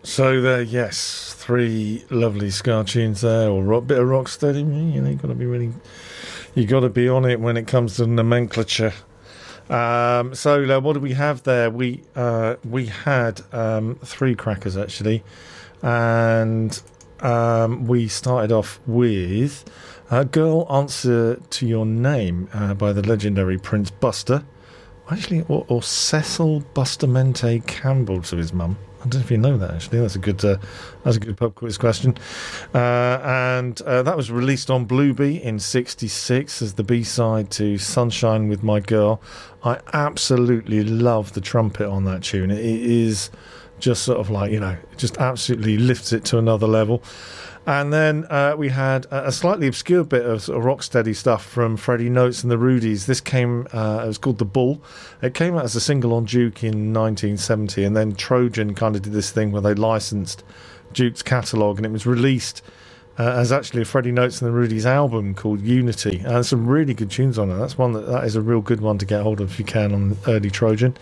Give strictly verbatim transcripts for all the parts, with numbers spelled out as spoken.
So there, yes, three lovely ska tunes there, or rock, bit of rock steady. You know, you got to be really, you got to be on it when it comes to nomenclature. Um, so uh, what do we have there? We uh, we had um, three crackers actually, and um, we started off with uh, "Girl Answer to Your Name" uh, by the legendary Prince Buster. Actually, or, or Cecil Bustamante Campbell to his mum. I don't know if you know that, actually. That's a good uh, that's a good pub quiz question. Uh, and uh, that was released on Bluebee in sixty-six as the B-side to Sunshine with My Girl. I absolutely love the trumpet on that tune. It is just sort of like, you know, it just absolutely lifts it to another level. And then uh, we had a slightly obscure bit of, sort of rocksteady stuff from Freddie Notes and the Rudies. This came, uh, it was called The Bull. It came out as a single on Duke in nineteen seventy, and then Trojan kind of did this thing where they licensed Duke's catalogue, and it was released uh, as actually a Freddie Notes and the Rudies album called Unity. And there's some really good tunes on it. That's one that, that is a real good one to get hold of if you can on early Trojan.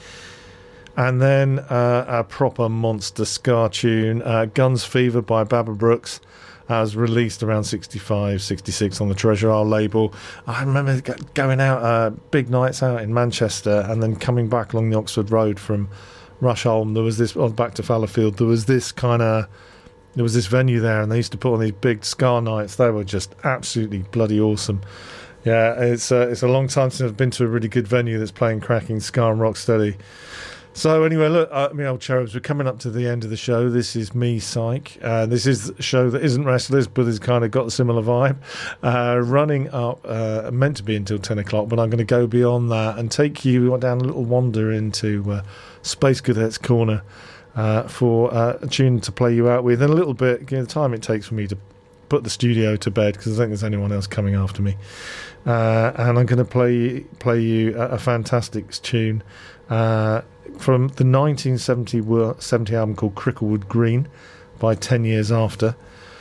And then uh, a proper monster ska tune, uh, Guns Fever by Baba Brooks. Uh, was released around sixty-five, sixty-six on the Treasure Isle label. I remember going out, uh, big nights out in Manchester, and then coming back along the Oxford Road from Rushholme. There was this, oh, back to Fallowfield, there was this kind of, there was this venue there, and they used to put on these big ska nights. They were just absolutely bloody awesome. Yeah, it's, uh, it's a long time since I've been to a really good venue that's playing cracking ska and rocksteady. So anyway, look, uh, me old cherubs, we're coming up to the end of the show. This is me, Psych. Uh, this is a show that isn't Restless, but has kind of got a similar vibe. Uh, running up, uh, meant to be until ten o'clock, but I'm going to go beyond that and take you down a little wander into uh, Space Cadets Corner uh, for uh, a tune to play you out with. And a little bit, you know, the time it takes for me to put the studio to bed, because I don't think there's anyone else coming after me. Uh, and I'm going to play, play you a, a fantastic tune. Uh, from the nineteen seventy album called Cricklewood Green by ten years After,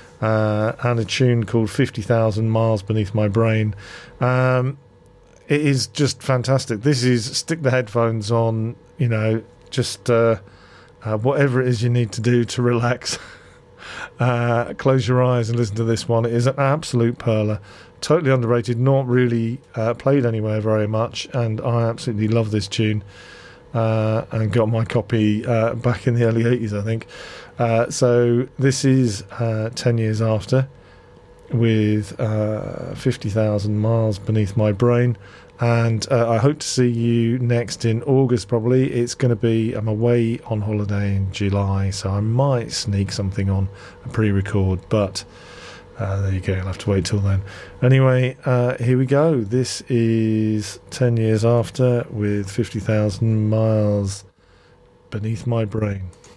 uh, and a tune called fifty thousand Miles Beneath My Brain. Um, it is just fantastic. This is stick the headphones on, you know, just uh, uh, whatever it is you need to do to relax. uh, close your eyes and listen to this one. It is an absolute perler. Totally underrated, not really uh, played anywhere very much, and I absolutely love this tune. Uh, and got my copy uh, back in the early eighties, I think. Uh, so this is uh, ten years After with uh, fifty thousand Miles Beneath My Brain. And uh, I hope to see you next in August, probably. It's going to be, I'm away on holiday in July, so I might sneak something on a pre-record, but Uh, there you go, you'll have to wait till then. Anyway, uh, here we go. This is ten years After with fifty thousand Miles Beneath My Brain.